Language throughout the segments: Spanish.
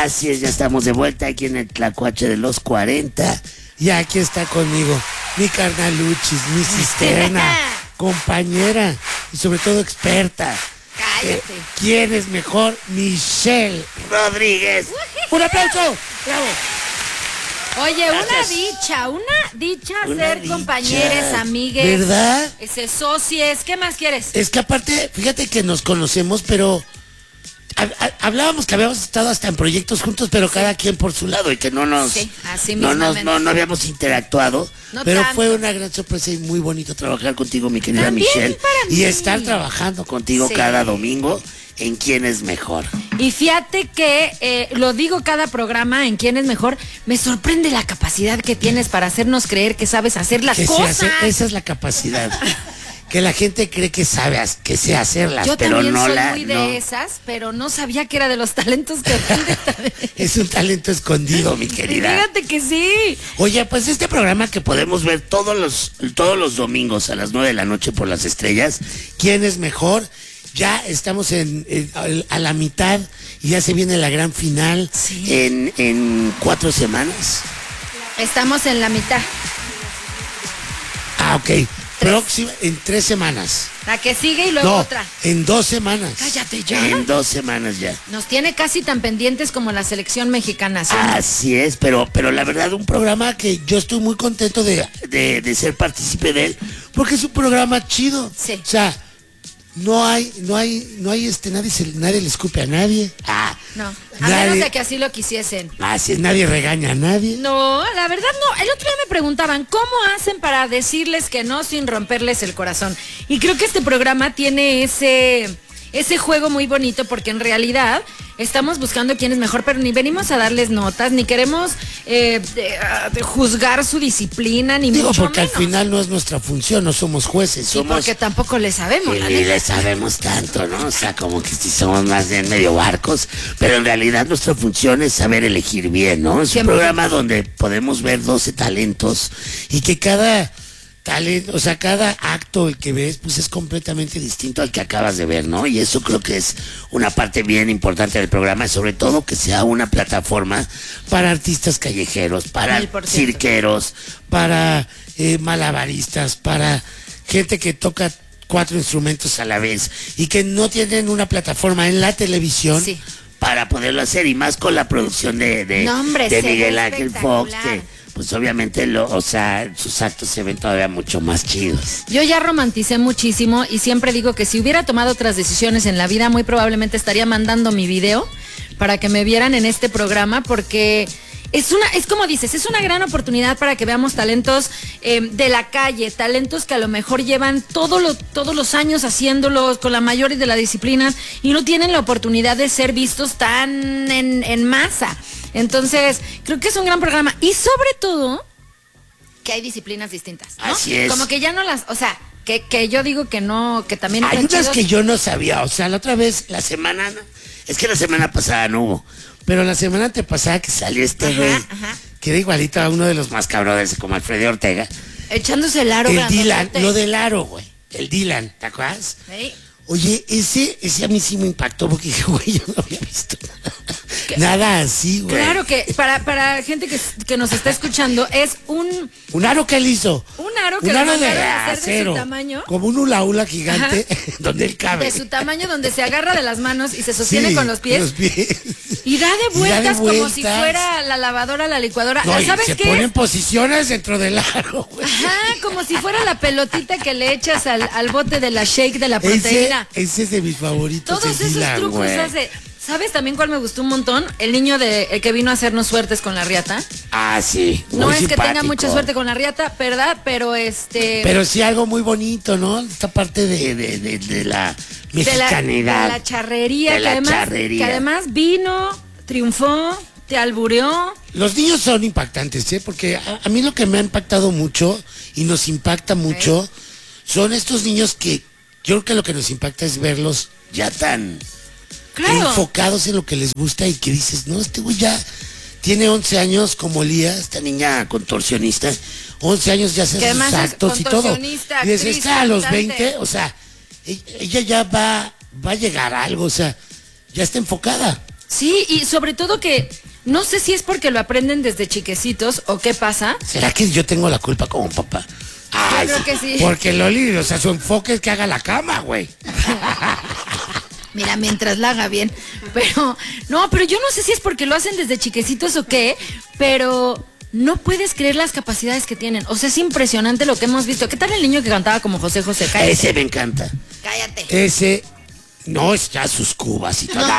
Así es, ya estamos de vuelta aquí en el Tlacuache de los 40. Y aquí está conmigo mi carnaluchis, mi cisterna, compañera y sobre todo experta. Cállate. ¿Quién es mejor? Michelle Rodríguez. ¡Un aplauso! ¡Bravo! Oye, Gracias. una dicha Una ser dicha. compañeros, amigues. ¿Verdad? Socies, ¿qué más quieres? Es que aparte, fíjate que nos conocemos, pero hablábamos que habíamos estado hasta en proyectos juntos, pero cada quien por su lado y que no nos, Sí, así no, mismamente. no habíamos interactuado. No pero tanto. fue una gran sorpresa y muy bonito trabajar contigo, mi querida También Michelle. para mí. Y estar trabajando contigo Sí. cada domingo en Quién es Mejor. Y fíjate que, lo digo cada programa en Quién es Mejor, me sorprende la capacidad que tienes para hacernos creer que sabes hacer las Que se cosas. esa es la capacidad. Que la gente cree que sabe, que sé hacerlas, Yo pero también no soy la... muy de no. esas, pero no sabía que era de los talentos que Es un talento escondido, mi querida. Fíjate que sí. Oye, pues este programa que podemos ver todos los domingos a las 9 de la noche por las estrellas, ¿Quién es Mejor? Ya estamos a la mitad y ya se viene la gran final. Sí. en 4 semanas. Estamos en la mitad. Ah, ok. Próxima, en 3 semanas. La que sigue y luego No, otra. en 2 semanas. Cállate ya. En 2 semanas ya. Nos tiene casi tan pendientes como la selección mexicana. ¿Sí? Así es, pero la verdad un programa que yo estoy muy contento de ser partícipe de él, porque es un programa chido. Sí. O sea, no hay nadie le escupe a nadie. No, a menos de que así lo quisiesen. Así es, nadie regaña a nadie. No, la verdad no. El otro día me preguntaban, ¿cómo hacen para decirles que no sin romperles el corazón? Y creo que este programa tiene ese juego muy bonito porque en realidad estamos buscando quién es mejor, pero ni venimos a darles notas, ni queremos juzgar su disciplina, ni Digo, mucho porque menos. al final no es nuestra función, no somos jueces, Sí, somos... porque tampoco le sabemos. la Y neta. le sabemos tanto, ¿no? O sea, como que si somos más bien medio barcos, pero en realidad nuestra función es saber elegir bien, ¿no? Es un 100%. programa donde podemos ver 12 talentos y que cada talento, o sea, cada acto el que ves, pues es completamente distinto al que acabas de ver, ¿no? Y eso creo que es una parte bien importante del programa, y sobre todo que sea una plataforma para artistas callejeros, para 1000%. cirqueros, para malabaristas, para gente que toca 4 instrumentos a la vez y que no tienen una plataforma en la televisión. Sí. Para poderlo hacer, y más con la producción de No, hombre, se ve Miguel Ángel Fox, espectacular. que pues obviamente sus actos se ven todavía mucho más chidos. Yo ya romanticé muchísimo y siempre digo que si hubiera tomado otras decisiones en la vida, muy probablemente estaría mandando mi video para que me vieran en este programa, porque es como dices, es una gran oportunidad para que veamos talentos de la calle, talentos que a lo mejor llevan todos los años haciéndolo con la mayor de las disciplinas y no tienen la oportunidad de ser vistos tan en masa. Entonces, creo que es un gran programa y sobre todo que hay disciplinas distintas, ¿no? Así es. Como que ya no las, o sea, que yo digo que no, que también Hay están unas chidos. que yo no sabía, o sea, la otra vez, es que la semana pasada no hubo, pero la semana antepasada que salió este Ajá, güey, ajá. que era igualito a uno de los más cabrones, como Alfredo Ortega, Echándose el aro el grandotote. Dylan, lo del aro, güey, el Dylan, ¿te acuerdas? Sí. Oye, ese a mí sí me impactó porque dije, güey, yo no había visto nada así, güey. Claro que para gente que nos está escuchando es un Un aro que él hizo. aro que Un le aro de mandaron a hacer de acero. su tamaño. Como un hula hula gigante Ajá. donde él cabe. De su tamaño, donde se agarra de las manos y se sostiene Sí, con los pies. Y da de vueltas como si fuera la lavadora, la licuadora. No, y ¿Sabes se qué? ponen posiciones dentro del aro, güey. Ajá, como si fuera la pelotita que le echas al bote de la shake de la proteína. Ese es de mis favoritos. Todos el esos Dylan, trucos güey. hace. ¿Sabes también cuál me gustó un montón? El niño el que vino a hacernos suertes con la riata. Ah, sí. No muy es que tenga simpático. mucha suerte con la riata, ¿verdad? Pero Pero sí algo muy bonito, ¿no? Esta parte de la mexicanidad. de la charrería, De la que charrería. además vino, triunfó, te albureó. Los niños son impactantes, ¿eh? Porque a mí lo que me ha impactado mucho y nos impacta mucho son estos niños que yo creo que lo que nos impacta es verlos ya tan enfocados en lo que les gusta y que dices, no, este güey ya tiene 11 años como Lía, esta niña contorsionista, 11 años ya hace Que sus además es actos y todo. contorsionista, Y dices, actriz, está a los cantante. 20, o sea, ella ya va a llegar a algo, o sea, ya está enfocada. Sí, y sobre todo que no sé si es porque lo aprenden desde chiquecitos o qué pasa. ¿Será que yo tengo la culpa como papá? Ay, creo que sí. Porque Loli, o sea, su enfoque es que haga la cama, güey. Mira, mientras la haga bien. Pero yo no sé si es porque lo hacen desde chiquecitos o qué, pero no puedes creer las capacidades que tienen. O sea, es impresionante lo que hemos visto. ¿Qué tal el niño que cantaba como José José? Cállate. Ese me encanta. Cállate. Ese, no, es ya sus cubas y todo.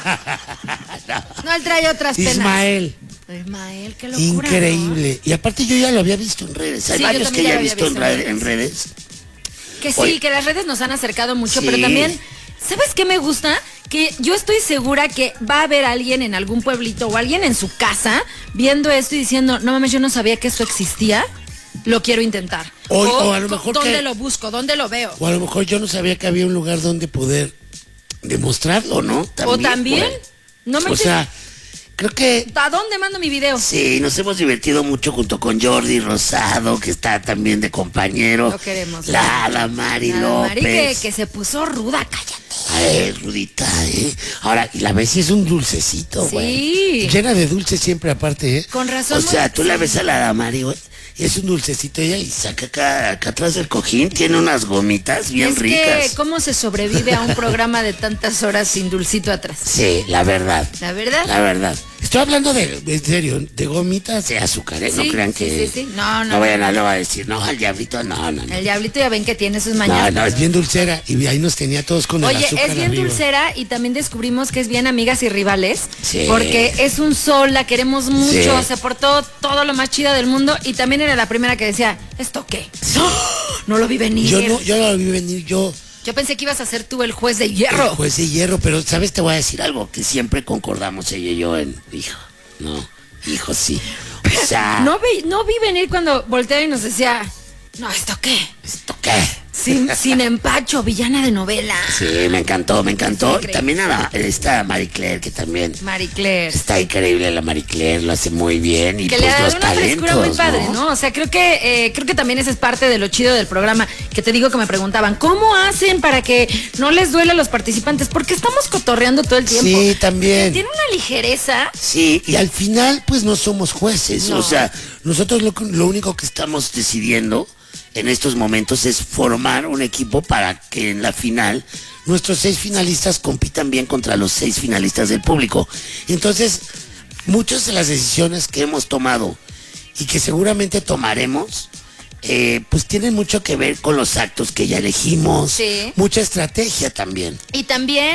No, él trae otras penas. Ismael, qué locura. increíble. ¿No? Y aparte yo ya lo había visto en redes. Hay Sí, varios que ya he visto en redes. redes. Que sí, Oye. que las redes nos han acercado mucho, Sí. pero también, ¿sabes qué me gusta? Que yo estoy segura que va a haber alguien en algún pueblito o alguien en su casa viendo esto y diciendo, no mames, yo no sabía que esto existía, lo quiero intentar. O a lo mejor ¿dónde lo busco? ¿Dónde lo veo? O a lo mejor yo no sabía que había un lugar donde poder demostrarlo, ¿no? También. Güey. No me O sea, creo que ¿a dónde mando mi video? sí, nos hemos divertido mucho junto con Jordi Rosado, que está también de compañero. Lo queremos. La Mari La López. Mari que se puso ruda, cállate. Ay, Rudita, ¿eh? Ahora, y la ves y es un dulcecito, güey. Sí. Llena de dulce siempre aparte, ¿eh? Con razón. O sea, tú la ves a la Damari, güey, y es un dulcecito ella y saca acá atrás del cojín, tiene unas gomitas bien es ricas. que, ¿cómo se sobrevive a un programa de tantas horas sin dulcito atrás? Sí, la verdad. ¿La verdad? La verdad. Estoy hablando en serio, de gomitas de azúcar, ¿eh? No Sí, crean sí, que... sí. No vayan a luego a decir, no, al diablito, no. El diablito ya ven que tiene sus No, mañanas. no, es bien dulcera y ahí nos tenía todos con el Oye, azúcar es bien arriba. dulcera y también descubrimos que es bien amigas y rivales. Sí. Porque es un sol, la queremos mucho, Sí. se portó todo lo más chida del mundo y también era la primera que decía, ¿esto qué? No lo vi venir. Yo no lo vi venir, yo pensé que ibas a ser tú el juez de hierro. el juez de hierro, pero sabes, te voy a decir algo, que siempre concordamos ella y yo en, hijo, sí. O sea, No vi venir cuando volteaba y nos decía, no, ¿esto qué? ¿esto qué? Sin empacho, villana de novela. Sí, me encantó. increíble. Y también esta Marie Claire, que también Marie Claire. está increíble, la Marie Claire, lo hace muy bien. Y Que pues le da los una frescura talentos, muy padre, ¿no? O sea, creo que también esa es parte de lo chido del programa. Que te digo que me preguntaban, ¿cómo hacen para que no les duele a los participantes? Porque estamos cotorreando todo el tiempo. Sí, también. Tiene una ligereza. Sí, y al final, pues no somos jueces. No. O sea, nosotros lo único que estamos decidiendo en estos momentos es formar un equipo para que en la final nuestros 6 finalistas compitan bien contra los 6 finalistas del público. Entonces, muchas de las decisiones que hemos tomado y que seguramente tomaremos, pues tienen mucho que ver con los actos que ya elegimos, Sí. mucha estrategia también. Y también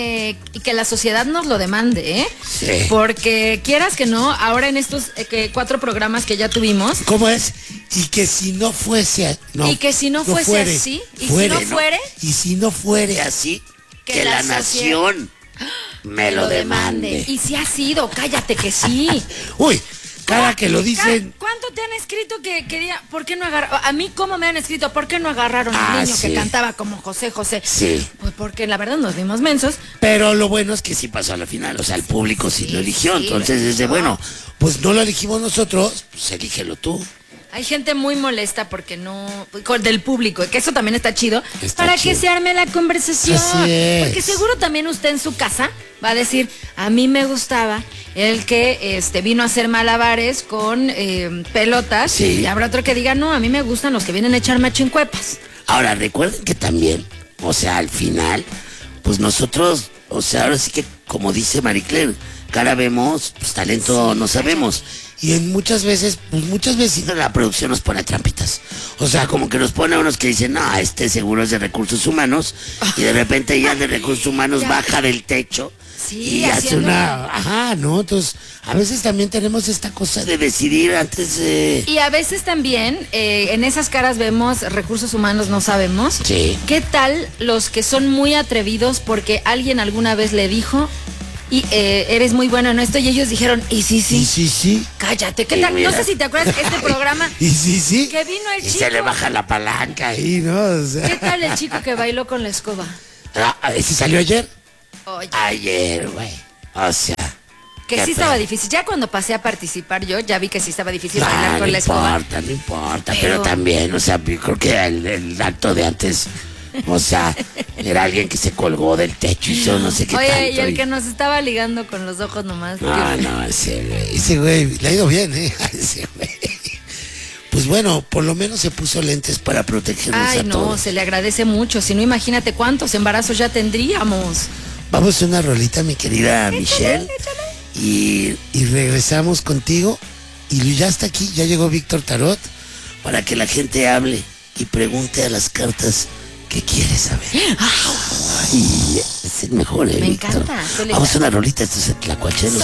que la sociedad nos lo demande, ¿eh? Sí. Porque quieras que no, ahora en estos 4 programas que ya tuvimos, ¿Cómo es? Y que si no fuese Y que si no fuese así, y si no fuere, y si no fuere así, que la nación me lo demande. Y si ha sido, cállate que sí. Uy, cada que lo dicen. ¿Cuánto te han escrito que diga, ¿por qué no agarraron? A mí, ¿cómo me han escrito? ¿Por qué no agarraron al niño sí. que cantaba como José José? Sí. Pues porque la verdad nos vimos mensos. Pero lo bueno es que sí pasó a la final, o sea, el público sí lo eligió. Sí, Entonces, lo desde eligió. bueno, pues no lo elegimos nosotros, pues elígelo tú. Hay gente muy molesta porque no, del público, que eso también está chido, Está para chido. que se arme la conversación. Así es. Porque seguro también usted en su casa va a decir, a mí me gustaba el que vino a hacer malabares con pelotas, Sí. y habrá otro que diga, no, a mí me gustan los que vienen a echar machincuepas. Ahora, recuerden que también, o sea, al final, pues nosotros, o sea, ahora sí que, como dice Marie Claire, cara vemos, pues talento no sabemos. Y muchas veces la producción nos pone trampitas. O sea, como que nos pone unos que dicen, no, este seguro es de recursos humanos. Y de repente ya el de recursos humanos Ya. baja del techo. Sí, Y hace haciendo- ajá, ¿no? Entonces, a veces también tenemos esta cosa de decidir antes de... Y a veces también, en esas caras vemos recursos humanos, no sabemos. Sí. ¿Qué tal los que son muy atrevidos porque alguien alguna vez le dijo, y eres muy bueno en esto, y ellos dijeron, y sí, sí. Y sí. Cállate, ¿qué Y tal? mira. No sé si te acuerdas este programa Y sí. que vino el Y chico. se le baja la palanca ahí, ¿no? O sea... ¿Qué tal el chico que bailó con la escoba? ¿Ese salió ayer? Oye, Ayer, güey. O sea... que qué sí estaba pedo. difícil. Ya cuando pasé a participar yo, ya vi que sí estaba difícil No, bailar con la escoba. no importa. Pero Pero- también, o sea, yo creo que el acto de antes O sea, era alguien que se colgó del techo y yo no sé qué Oye, tanto. y el que nos estaba ligando con los ojos nomás. No, ese güey, le ha ido bien, ese güey. Pues bueno, por lo menos se puso lentes para protegernos a todos. No, se le agradece mucho. Si no, imagínate cuántos embarazos ya tendríamos. Vamos a una rolita, mi querida Michelle. Y regresamos contigo. Y ya está aquí, ya llegó Víctor Tarot para que la gente hable y pregunte a las cartas qué quiere saber. Ay, es el mejor, Me Víctor. encanta. Vamos a una rolita, esto es el Tlacuache de los